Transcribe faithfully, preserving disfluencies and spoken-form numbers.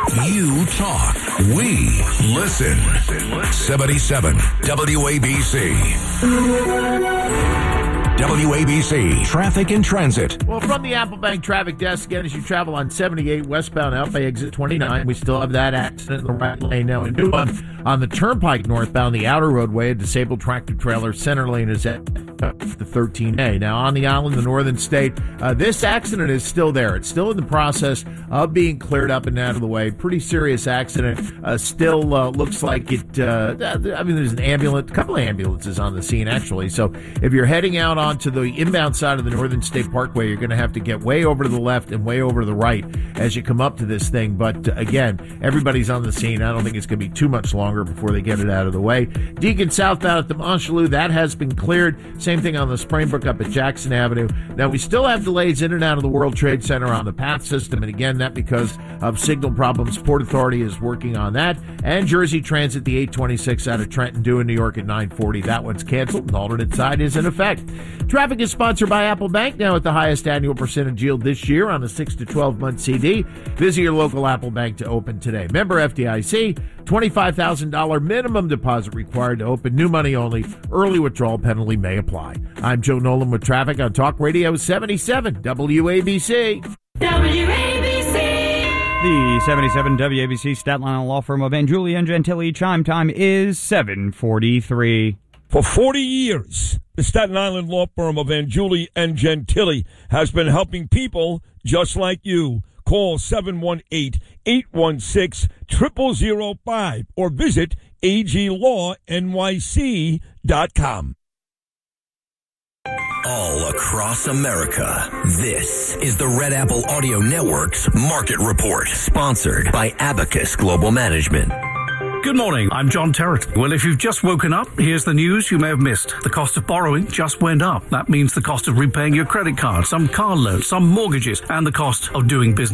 You talk. We listen. seventy-seven W A B C. W A B C Traffic and Transit. Well, from the Apple Bank Traffic Desk, again, as you travel on seventy-eight westbound out by exit twenty-nine, we still have that accident in the right lane now. A new one on the Turnpike northbound, the outer roadway, a disabled tractor trailer. Center lane is at the thirteen A. Now, on the island, the northern state, uh, this accident is still there. It's still in the process of being cleared up and out of the way. Pretty serious accident. Uh, still uh, looks like it, uh, I mean, there's an ambulance, a couple of ambulances on the scene, actually. So if you're heading out onto the inbound side of the Northern State Parkway, you're going to have to get way over to the left and way over to the right as you come up to this thing. But uh, again, everybody's on the scene. I don't think it's going to be too much longer before they get it out of the way. Deacon southbound at the Montchelou, that has been cleared. Same thing on the Springbrook up at Jackson Avenue. Now, we still have delays in and out of the World Trade Center on the PATH system. And again, that because of signal problems. Port Authority is working on that. And Jersey Transit, the eight twenty-six out of Trenton, due in New York at nine forty. That one's canceled. The alternate side is in effect. Traffic is sponsored by Apple Bank, now at the highest annual percentage yield this year on a six to twelve month C D. Visit your local Apple Bank to open today. Member F D I C, twenty-five thousand dollars minimum deposit required to open. New money only. Early withdrawal penalty may apply. I'm Joe Nolan with traffic on Talk Radio seventy-seven W A B C. W A B C. The seventy-seven W A B C Staten Island law firm of Angiuli and Gentili. Chime time is seven forty-three. For forty years, the Staten Island law firm of Angiuli and Gentili has been helping people just like you. Call seven one eight, eight one six, zero zero zero five or visit A G law N Y C dot com. All across America, this is the Red Apple Audio Network's Market Report, sponsored by Abacus Global Management. Good morning, I'm John Territon. Well, if you've just woken up, here's the news you may have missed. The cost of borrowing just went up. That means the cost of repaying your credit card, some car loans, some mortgages, and the cost of doing business.